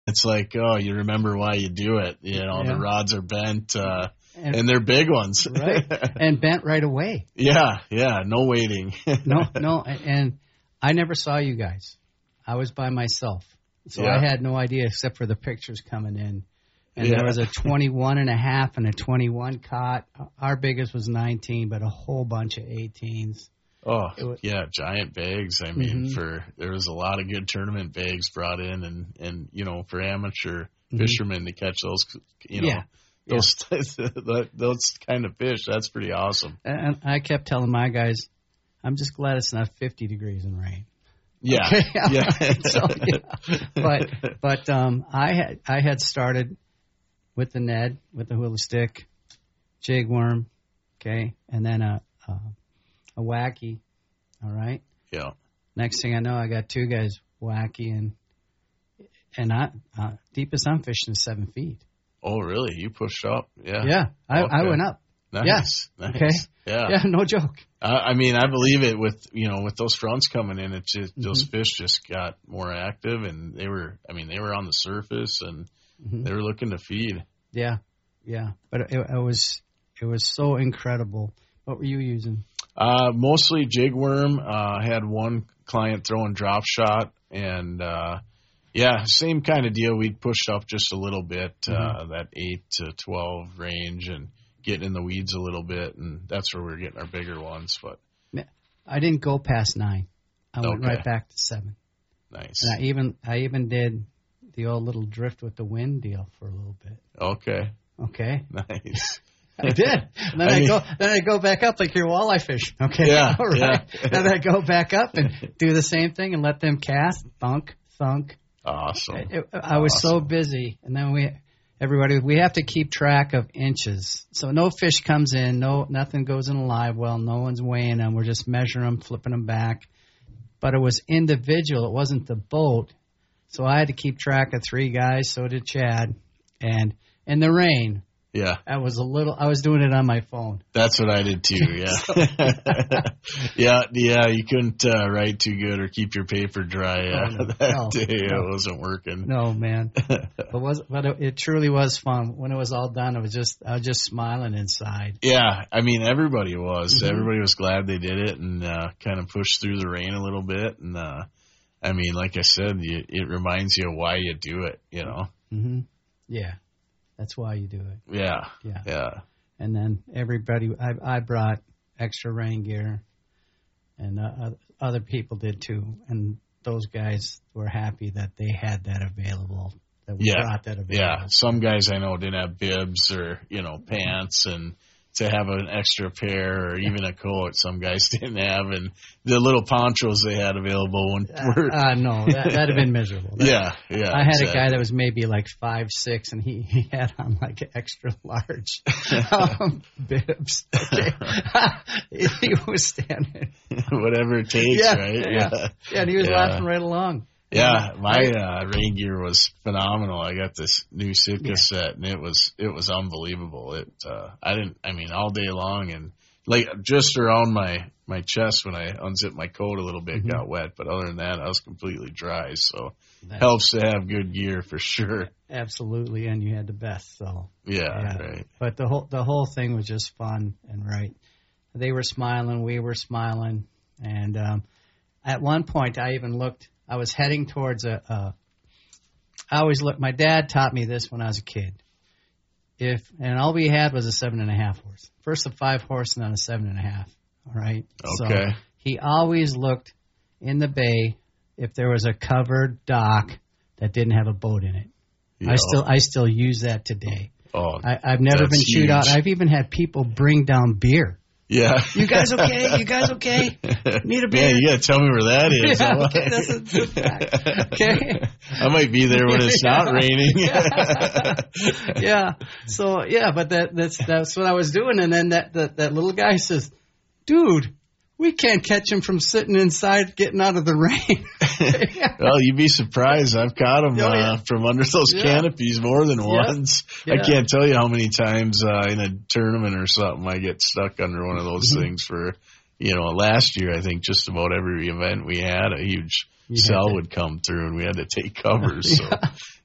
it's like, oh, you remember why you do it. You know, the rods are bent, and they're big ones. Right. And bent right away. Yeah. No waiting. No. And I never saw you guys. I was by myself. So I had no idea except for the pictures coming in. And there was a 21 and a half and a 21 caught. Our biggest was 19, but a whole bunch of 18s. Oh, giant bags. I mean, there was a lot of good tournament bags brought in, and you know, for amateur fishermen to catch those, you know, those kind of fish, that's pretty awesome. And I kept telling my guys, I'm just glad it's not 50 degrees and rain. Yeah, okay? But I had started with the Ned, with the hula stick, jig worm, okay, and then a wacky, all right? Yeah. Next thing I know, I got two guys wacky, and I deepest I'm fishing is 7 feet. Oh, really? You pushed up? Yeah. Yeah, I went up. Nice. Okay. Yeah, no joke. I mean, I believe it with those fronts coming in, it just those fish just got more active, and they were on the surface, and they were looking to feed. Yeah. But it was so incredible. What were you using? Mostly jig worm. Had one client throwing drop shot, and same kind of deal. We'd push up just a little bit, that 8 to 12 range, and getting in the weeds a little bit, and that's where we're getting our bigger ones. But I didn't go past 9. I went right back to 7. Nice. And I even did the old little drift with the wind deal for a little bit. Okay. Nice. I did. And then I go back up like your walleye fish. Okay. Yeah. All right. Yeah. Then I go back up and do the same thing and let them cast, thunk. Awesome. I was so busy, and then we have to keep track of inches. So no fish comes in, nothing goes in a live well, no one's weighing them. We're just measuring them, flipping them back. But it was individual. It wasn't the boat. So I had to keep track of 3 guys. So did Chad. And in the rain, yeah, I was doing it on my phone. That's what I did too. Yeah. You couldn't write too good or keep your paper dry that day. It wasn't working. No, man. But it truly was fun. When it was all done, I was just smiling inside. Yeah, I mean, everybody was. Everybody was glad they did it, and kind of pushed through the rain a little bit. And I mean, like I said, it reminds you of why you do it. You know. Mm-hmm. Yeah. That's why you do it. Yeah. And then everybody, I brought extra rain gear, and other people did too. And those guys were happy that they had that available, that we brought that available. Yeah, some guys I know didn't have bibs or, pants, and to have an extra pair or even a coat some guys didn't have, and the little ponchos they had available no, that'd have been miserable. Yeah. I had a guy that was maybe like 5'6", and he had on like extra large bibs. Okay. He was standing. Whatever it takes, right? Yeah, and he was laughing right along. Yeah, my rain gear was phenomenal. I got this new Sitka set, and it was unbelievable. All day long, and like just around my chest when I unzipped my coat a little bit got wet, but other than that, I was completely dry. So helps to have good gear for sure. Absolutely, and you had the best. So right. But the whole thing was just fun and right. They were smiling, we were smiling, and at one point I even looked. I was heading towards I always look. My dad taught me this when I was a kid. And all we had was a 7.5 horse. First a 5 horse and then a 7.5. All right. Okay. So he always looked in the bay if there was a covered dock that didn't have a boat in it. Yep. I still use that today. Oh, I've never been chewed out. I've even had people bring down beer. Yeah. You guys okay? Need a beer? Man, you got to tell me where that is. Yeah, okay, that's a fact. Okay. I might be there when it's not raining. Yeah. So, but that's what I was doing. And then that little guy says, dude, we can't catch him from sitting inside getting out of the rain. Well, you'd be surprised. I've caught him from under those canopies more than once. Yeah. I can't tell you how many times in a tournament or something I get stuck under one of those things for, last year I think just about every event we had, a huge cell would come through and we had to take covers. So